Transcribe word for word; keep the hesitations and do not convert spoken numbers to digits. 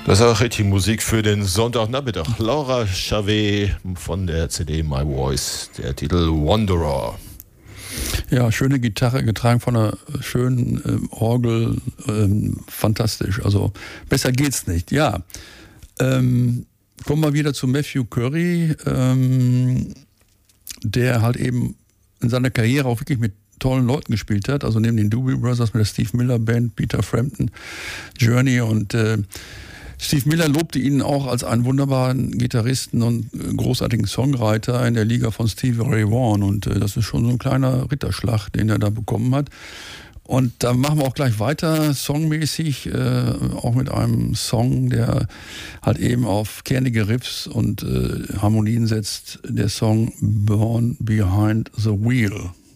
Das ist auch richtig Musik für den Sonntagnachmittag. Laura Chavez von der C D My Voice, der Titel Wanderer. Ja, schöne Gitarre, getragen von einer schönen ähm, Orgel, ähm, fantastisch. Also besser geht's nicht. Ja, ähm, kommen wir wieder zu Matthew Curry, ähm, der halt eben in seiner Karriere auch wirklich mit tollen Leuten gespielt hat. Also neben den Doobie Brothers mit der Steve Miller Band, Peter Frampton, Journey und äh, Steve Miller lobte ihn auch als einen wunderbaren Gitarristen und großartigen Songwriter in der Liga von Stevie Ray Vaughan. Und äh, das ist schon so ein kleiner Ritterschlag, den er da bekommen hat. Und da machen wir auch gleich weiter, songmäßig, äh, auch mit einem Song, der halt eben auf kernige Riffs und äh, Harmonien setzt, der Song Born Behind the Wheel.